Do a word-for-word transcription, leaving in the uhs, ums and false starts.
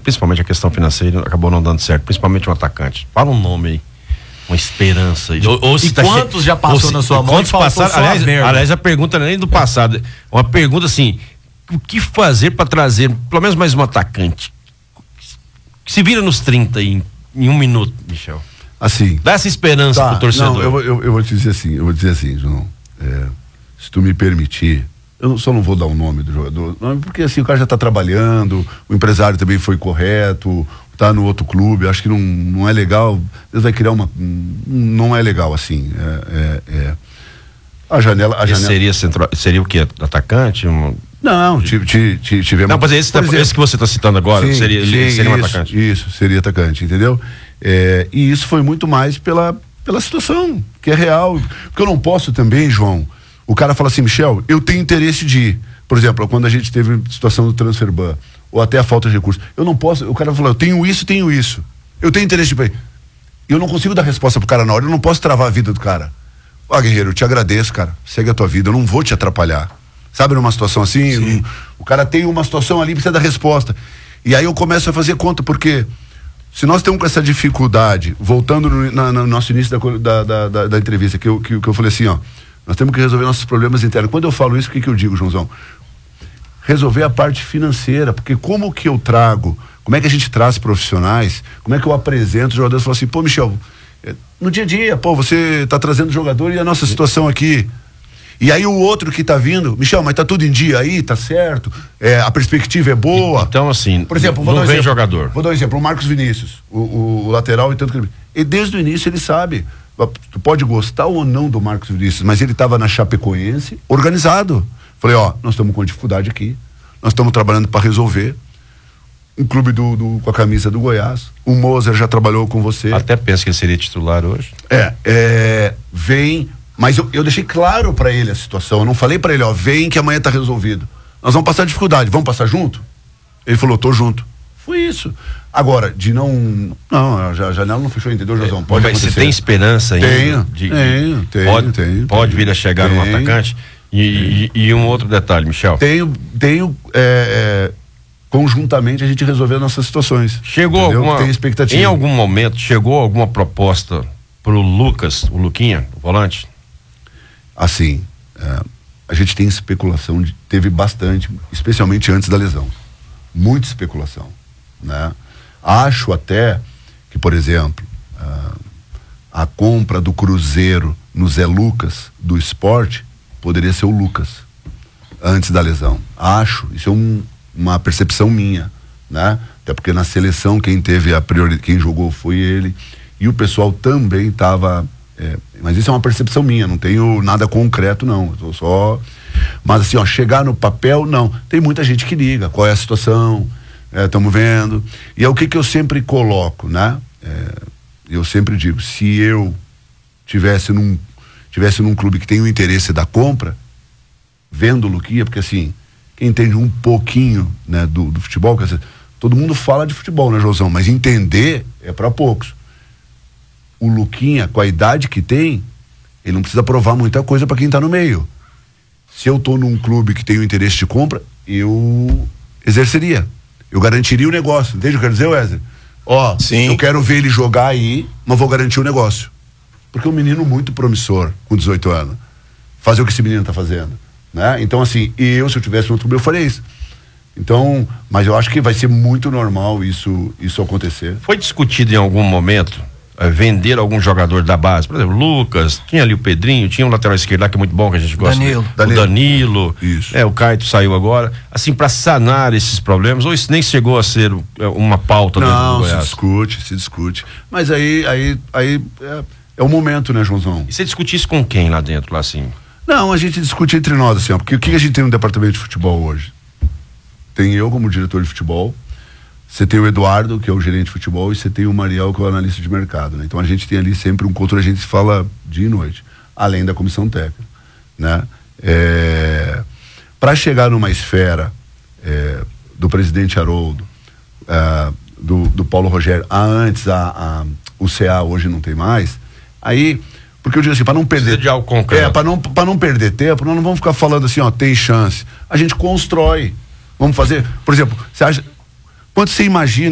principalmente a questão financeira, acabou não dando certo, principalmente um atacante. Fala um nome aí. Uma esperança. Ou, ou se e tá quantos che... já passou se, na sua mão? Quantos passaram? Aliás, aliás, a pergunta não é nem do passado. Uma pergunta assim: o que fazer para trazer pelo menos mais um atacante? Que se vira nos trinta em, em um minuto, Michel. Assim. Dá essa esperança tá, pro torcedor. Não, eu, eu, eu vou te dizer assim, eu vou dizer assim, João. É, se tu me permitir, eu só não vou dar o nome do jogador, porque assim, o cara já tá trabalhando, o empresário também foi correto, tá no outro clube, acho que não, não é legal, Deus vai criar uma, não é legal assim, é, é, é. a janela, a janela... seria central, seria o quê? Atacante? Um... Não, tivemos... Não, mas esse, tá, esse que você está citando agora, sim, seria, sim, seria um isso, atacante. Isso, seria atacante, entendeu? É, e isso foi muito mais pela, pela situação, que é real, porque eu não posso também, João, o cara fala assim, Michel, eu tenho interesse de ir, por exemplo, quando a gente teve a situação do transfer ban, ou até a falta de recursos. Eu não posso, o cara falou, eu tenho isso, tenho isso. Eu tenho interesse de ir. Eu não consigo dar resposta pro cara na hora, eu não posso travar a vida do cara. Ó, guerreiro, eu te agradeço, cara. Segue a tua vida, eu não vou te atrapalhar. Sabe, numa situação assim, um, o cara tem uma situação ali, precisa dar resposta. E aí eu começo a fazer conta, porque se nós temos com essa dificuldade, voltando no, na, no nosso início da, da, da, da entrevista, que eu, que, que eu falei assim, ó, nós temos que resolver nossos problemas internos. Quando eu falo isso, o que, que eu digo, Joãozão? Resolver a parte financeira, porque como que eu trago, como é que a gente traz profissionais, como é que eu apresento os jogadores, falo assim, pô, Michel, no dia a dia, pô, você tá trazendo jogador e a nossa situação aqui, e aí o outro que tá vindo, Michel, mas tá tudo em dia aí, tá certo, é, a perspectiva é boa. Então assim, por exemplo, vou não dar um vem exemplo, jogador. Vou dar um exemplo, o Marcos Vinícius, o, o, o lateral e tanto que ele, e desde o início ele sabe, tu pode gostar ou não do Marcos Vinícius, mas ele tava na Chapecoense, organizado. Falei, ó, nós estamos com dificuldade aqui, nós estamos trabalhando para resolver. Um clube do, do, com a camisa do Goiás. O Moser já trabalhou com você. Até penso que ele seria titular hoje. É, é vem, mas eu, eu deixei claro para ele a situação. Eu não falei para ele, ó, vem que amanhã tá resolvido. Nós vamos passar dificuldade, vamos passar junto? Ele falou, tô junto. Foi isso. Agora, de não. Não, a janela não fechou, entendeu, Josão? É, pode mas acontecer. você tem esperança ainda? Tenho, de, tenho, de, tenho, pode, tenho. Pode tenho, vir a chegar tenho, um atacante? E, e, e um outro detalhe, Michel. Tenho, tenho. É, é, conjuntamente a gente resolver nossas situações. Chegou entendeu? alguma. Tem expectativa. Em algum momento chegou alguma proposta pro Lucas, o Luquinha, o volante? Assim, é, a gente tem especulação, de, teve bastante, especialmente antes da lesão. Muita especulação, né? Acho até que, por exemplo, a, a compra do Cruzeiro no Zé Lucas, do Sport, poderia ser o Lucas, antes da lesão. Acho, isso é um, uma percepção minha, né? Até porque na seleção quem teve a prioridade, quem jogou foi ele, e o pessoal também estava, é, mas isso é uma percepção minha, não tenho nada concreto não, eu tô só, mas assim, ó, chegar no papel, não, tem muita gente que liga, qual é a situação, estamos é, vendo, e é o que que eu sempre coloco, né? É, eu sempre digo, se eu tivesse num, tivesse num clube que tem o interesse da compra, vendo o Luquinha, porque assim, quem entende um pouquinho, né, do, do futebol, quer dizer, todo mundo fala de futebol, né, Josão? Mas entender é para poucos. O Luquinha, com a idade que tem, ele não precisa provar muita coisa para quem tá no meio. Se eu tô num clube que tem o interesse de compra, eu exerceria. Eu garantiria o negócio. Entende o que eu quero dizer, Wesley? Ó, sim, eu quero ver ele jogar aí, mas vou garantir o negócio. Porque é um menino muito promissor, com dezoito anos. Fazer o que esse menino tá fazendo, né? Então, assim, eu, se eu tivesse um outro clube, eu faria isso. Então, mas eu acho que vai ser muito normal isso, isso acontecer. Foi discutido em algum momento é, vender algum jogador da base? Por exemplo, Lucas, tinha ali o Pedrinho, tinha um lateral esquerdo lá que é muito bom, que a gente gosta. Danilo. O Danilo. Danilo. Isso. É, o Caio saiu agora. Assim, para sanar esses problemas, ou isso nem chegou a ser uma pauta dentro do Goiás? Não, se discute, se discute. Mas aí, aí, aí é, é o momento, né, Joãozão? E você discute isso com quem lá dentro, lá assim? Não, a gente discute entre nós, assim, ó, porque o que a gente tem no departamento de futebol hoje? Tem eu como diretor de futebol, você tem o Eduardo, que é o gerente de futebol, e você tem o Mariel, que é o analista de mercado, né? Então a gente tem ali sempre um controle, a gente fala dia e noite, além da comissão técnica, né? É, para chegar numa esfera é, do presidente Haroldo, é, do, do Paulo Rogério, a antes, a, a, o C A hoje não tem mais, aí, porque eu digo assim, para não perder de algo concreto. É, para não, para não perder tempo, nós não vamos ficar falando assim, ó, tem chance, a gente constrói. Vamos fazer, por exemplo, você acha, quando você imagina